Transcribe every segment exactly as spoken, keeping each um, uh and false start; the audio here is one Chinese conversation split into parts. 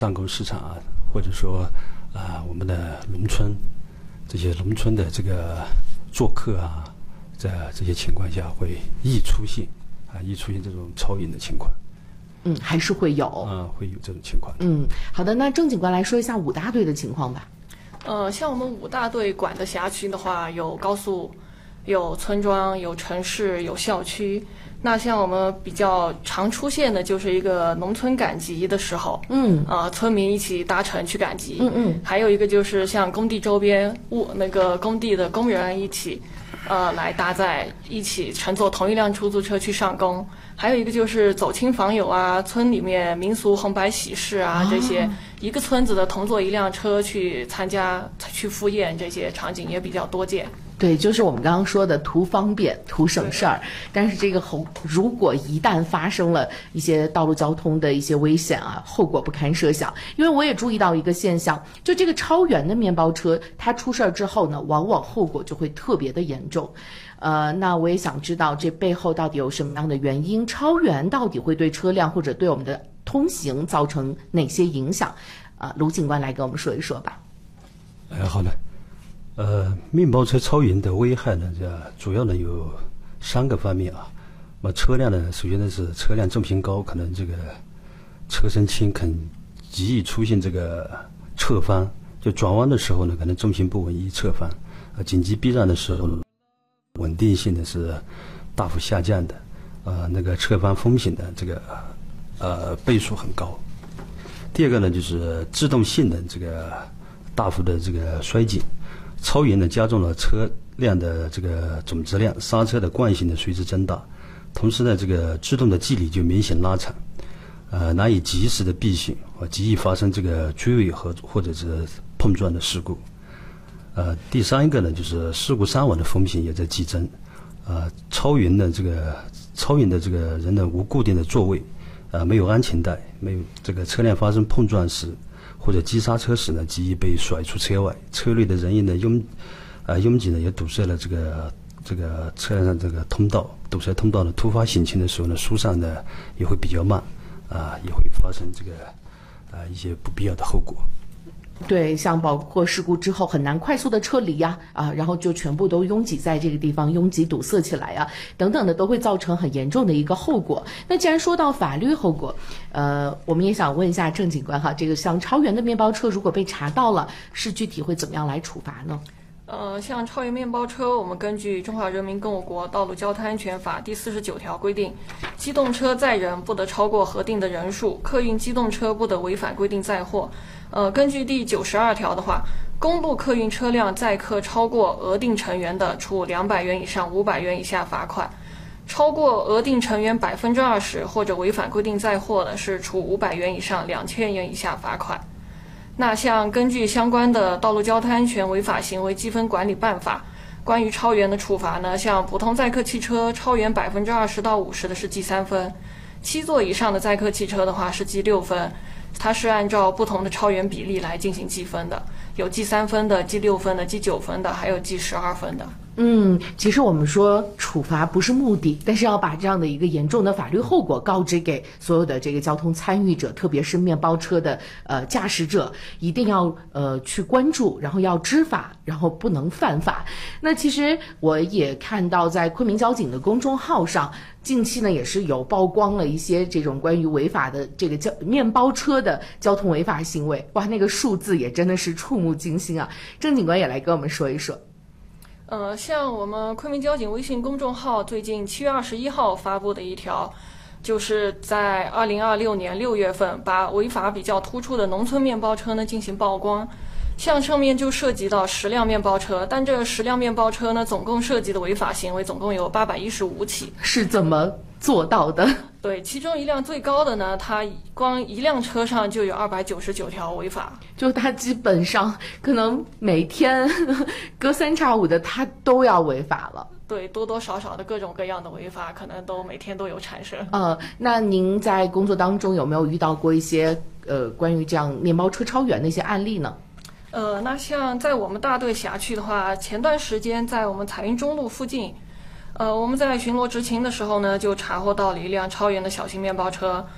上工市场啊，或者说啊、呃、我们的农村这些农村的这个做客啊，在这些情况下会易出现啊易出现这种超赢的情况。 嗯，还是会有啊、 嗯，会有这种情况。 嗯，好的，那郑警官来说一下五大队的情况吧。 呃，像我们五大队管的辖区的话，有高速、有村庄、有城市、有校区。那像我们比较常出现的就是一个农村赶集的时候， 嗯， 啊、呃，村民一起搭乘去赶集， 嗯嗯， 还有一个就是像工地周边物那个工地的工人一起，呃，来搭载一起乘坐同一辆出租车去上工，还有一个就是走亲访友啊，村里面民俗红白喜事啊、哦、这些，一个村子的同坐一辆车去参加去赴宴，这些场景也比较多见。 对，就是我们刚刚说的图方便、图省事儿，但是这个后如果一旦发生了一些道路交通的一些危险啊，后果不堪设想。因为我也注意到一个现象，就这个超员的面包车，它出事儿之后呢，往往后果就会特别的严重。呃，那我也想知道这背后到底有什么样的原因？超员到底会对车辆或者对我们的通行造成哪些影响？啊、呃，卢警官来跟我们说一说吧。 哎，好的。呃，面包车超员的危害呢，这主要呢有三个方面啊。那么车辆呢，首先呢是车辆重心高，可能这个车身轻，可能极易出现这个侧翻，就转弯的时候呢，可能重心不稳易侧翻。呃，紧急避让的时候呢，稳定性呢是大幅下降的，呃，那个侧翻风险的这个呃倍数很高。第二个呢就是制动性能这个大幅的这个衰减。超员呢加重了车辆的这个总质量，刹车的惯性呢随之增大，同时呢这个制动的距离就明显拉长，呃难以及时的避险，和极易发生这个追尾和或者是碰撞的事故。呃，第三个呢就是事故伤亡的风险也在激增，呃超员的这个超员的这个人呢无固定的座位，呃没有安全带，没有这个车辆发生碰撞时或者急刹车时呢，极易被甩出车外，车内的人员的拥，呃拥挤呢，也堵塞了这个这个车辆上这个通道，堵塞通道呢，突发险情的时候呢，疏散呢也会比较慢，啊、呃，也会发生这个啊、呃、一些不必要的后果。 对，像包括事故之后很难快速的撤离呀、啊，啊，然后就全部都拥挤在这个地方，拥挤堵塞起来啊，等等的，都会造成很严重的一个后果。那既然说到法律后果，呃，我们也想问一下郑警官哈，这个像超员的面包车如果被查到了，是具体会怎么样来处罚呢？ 呃，像超员面包车，我们根据《中华人民共和国道路交通安全法》第四十九条规定，机动车载人不得超过核定的人数，客运机动车不得违反规定载货。呃，根据第九十二条的话，公路客运车辆载客超过额定成员的，处两百元以上五百元以下罚款；超过额定成员百分之二十或者违反规定载货的，是处五百元以上两千元以下罚款。那像根据相关的《道路交通安全违法行为积分管理办法》，关于超员的处罚呢，像普通载客汽车超员百分之二十到五十的是记三分，七座以上的载客汽车的话是记六分。它是按照不同的超员比例来进行计分的，有记三分的、记六分的、记九分的，还有记十二分的。 嗯，其实我们说处罚不是目的，但是要把这样的一个严重的法律后果告知给所有的这个交通参与者，特别是面包车的呃驾驶者，一定要呃去关注，然后要知法，然后不能犯法。那其实我也看到在昆明交警的公众号上，近期呢也是有曝光了一些这种关于违法的这个交面包车的交通违法行为，哇，那个数字也真的是触目惊心啊！郑警官也来跟我们说一说。 呃，像我们昆明交警微信公众号最近七月二十一号发布的一条，就是在二零二六年六月份把违法比较突出的农村面包车呢进行曝光。像上面就涉及到十辆面包车，但这十辆面包车呢，总共涉及的违法行为总共有八百一十五起。 是怎么做到的？ 对，其中一辆最高的呢，它光一辆车上就有二百九十九条违法， 就它基本上可能每天隔三差五的它都要违法了。 对，多多少少的各种各样的违法，可能都每天都有产生。 呃，那您在工作当中有没有遇到过一些呃关于这样面包车超员的一些案例呢？ 呃，那像在我们大队辖区的话，前段时间在我们彩云中路附近，呃，我们在巡逻执勤的时候呢，就查获到了一辆超员的小型面包车。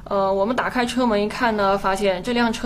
呃，我们打开车门一看呢，发现这辆车